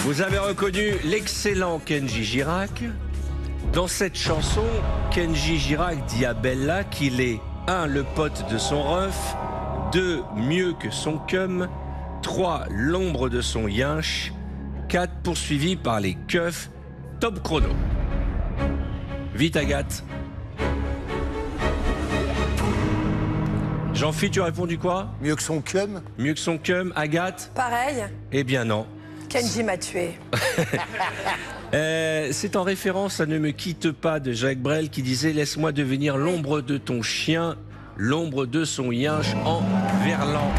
Vous avez reconnu l'excellent Kenji Girac. Dans cette chanson, Kenji Girac dit à Bella qu'il est 1. Le pote de son ref, 2. Mieux que son cum, 3. L'ombre de son yinche, 4. Poursuivi par les keufs. Top chrono. Vite Agathe. Jean-Philippe, tu as répondu quoi? Mieux que son cum. Mieux que son cum. Agathe? Pareil. Eh bien non. Kenji m'a tué. C'est en référence à Ne me quitte pas de Jacques Brel qui disait « Laisse-moi devenir l'ombre de ton chien, l'ombre de son yinche en verlan ».